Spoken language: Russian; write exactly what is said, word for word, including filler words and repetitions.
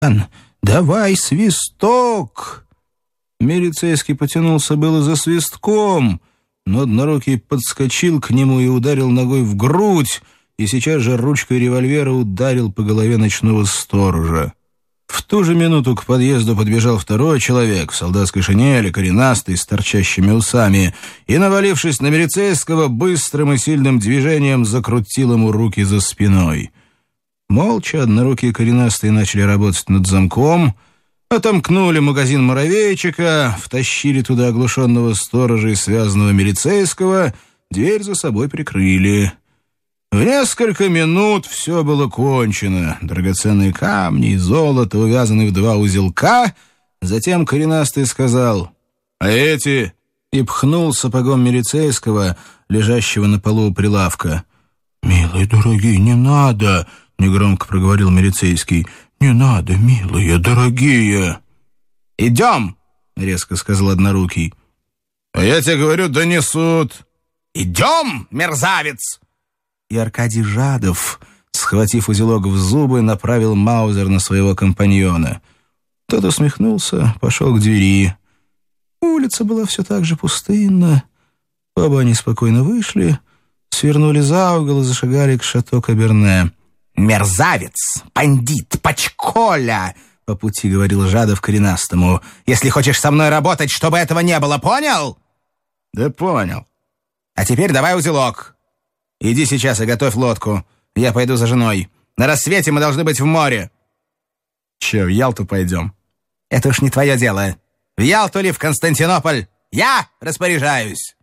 давай свисток!» Милицейский потянулся было за свистком, но однорукий подскочил к нему и ударил ногой в грудь, и сейчас же ручкой револьвера ударил по голове ночного сторожа. В ту же минуту к подъезду подбежал второй человек в солдатской шинели, коренастый, с торчащими усами, и, навалившись на милицейского, быстрым и сильным движением закрутил ему руки за спиной. Молча однорукие коренастые начали работать над замком, отомкнули магазин муравейчика, втащили туда оглушенного сторожа и связанного милицейского, дверь за собой прикрыли. В несколько минут все было кончено. Драгоценные камни и золото увязаны в два узелка. Затем коренастый сказал: «А эти?» и пхнул сапогом милицейского, лежащего на полу у прилавка. «Милые, дорогие, не надо!» — негромко проговорил милицейский. «Не надо, милые, дорогие!» «Идем!» — резко сказал однорукий. «А я тебе говорю, донесут!» «Идем, мерзавец!» И Аркадий Жадов, схватив узелок в зубы, направил маузер на своего компаньона. Тот усмехнулся, пошел к двери. Улица была все так же пустынна. Оба они спокойно вышли, свернули за угол и зашагали к шато Каберне. «Мерзавец, бандит, пачколя!» — по пути говорил Жадов коренастому. «Если хочешь со мной работать, чтобы этого не было, понял?» «Да понял. А теперь давай узелок. Иди сейчас и готовь лодку. Я пойду за женой. На рассвете мы должны быть в море». «Че, в Ялту пойдем?» «Это уж не твое дело. В Ялту или в Константинополь? Я распоряжаюсь».